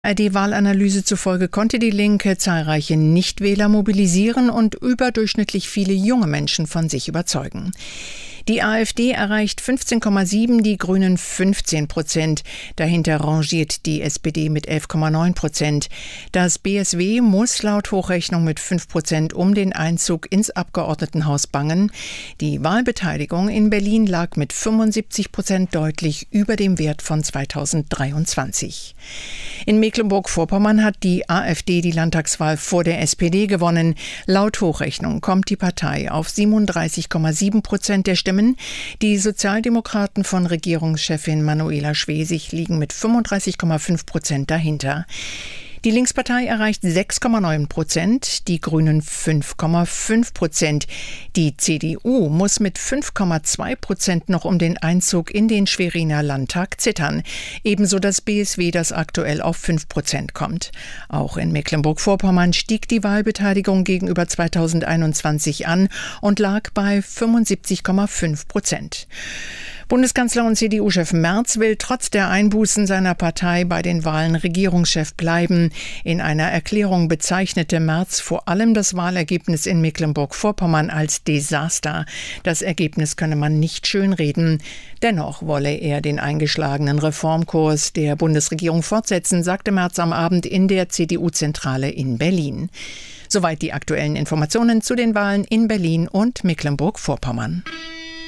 Die Wahlanalyse zufolge konnte die Linke zahlreiche Nichtwähler mobilisieren und überdurchschnittlich viele junge Menschen von sich überzeugen. Die AfD erreicht 15,7, die Grünen 15%. Dahinter rangiert die SPD mit 11,9%. Das BSW muss laut Hochrechnung mit 5% um den Einzug ins Abgeordnetenhaus bangen. Die Wahlbeteiligung in Berlin lag mit 75% deutlich über dem Wert von 2023. In Mecklenburg-Vorpommern hat die AfD die Landtagswahl vor der SPD gewonnen. Laut Hochrechnung kommt die Partei auf 37,7% der Stimmen. Die Sozialdemokraten von Regierungschefin Manuela Schwesig liegen mit 35,5% dahinter. Die Linkspartei erreicht 6,9%, die Grünen 5,5%. Die CDU muss mit 5,2% noch um den Einzug in den Schweriner Landtag zittern. Ebenso das BSW, das aktuell auf 5% kommt. Auch in Mecklenburg-Vorpommern stieg die Wahlbeteiligung gegenüber 2021 an und lag bei 75,5%. Bundeskanzler und CDU-Chef Merz will trotz der Einbußen seiner Partei bei den Wahlen Regierungschef bleiben. In einer Erklärung bezeichnete Merz vor allem das Wahlergebnis in Mecklenburg-Vorpommern als Desaster. Das Ergebnis könne man nicht schönreden. Dennoch wolle er den eingeschlagenen Reformkurs der Bundesregierung fortsetzen, sagte Merz am Abend in der CDU-Zentrale in Berlin. Soweit die aktuellen Informationen zu den Wahlen in Berlin und Mecklenburg-Vorpommern.